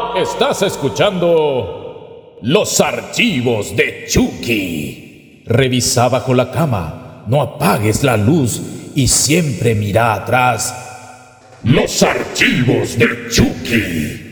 Estás escuchando Los Archivos de Chucky. Revisa bajo la cama, no apagues la luz y siempre mira atrás. Los Archivos de Chucky.